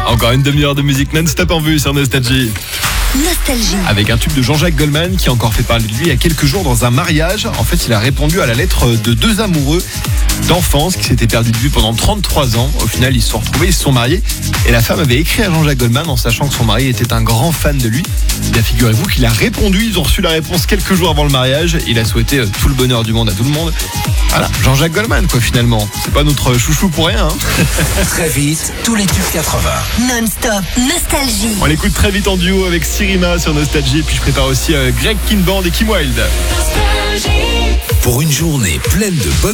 Encore une demi-heure de musique non-stop en vue sur Nostalgie. Nostalgie. Avec un tube de Jean-Jacques Goldman qui a encore fait parler de lui il y a quelques jours dans un mariage. En fait, il a répondu à la lettre de deux amoureux d'enfance qui s'étaient perdus de vue pendant 33 ans. Au final, ils se sont retrouvés, ils se sont mariés. Et la femme avait écrit à Jean-Jacques Goldman en sachant que son mari était un grand fan de lui. Et bien, figurez-vous qu'il a répondu. Ils ont reçu la réponse quelques jours avant le mariage. Il a souhaité tout le bonheur du monde à tout le monde. Voilà, Jean-Jacques Goldman, quoi, finalement. C'est pas notre chouchou pour rien, hein. Très vite, tous les tubes 80. Non-stop. Nostalgie. On l'écoute très vite en duo avec Sirima sur Nostalgie. Et puis je prépare aussi Greg Kinband et Kim Wilde. Pour une journée pleine de bonnes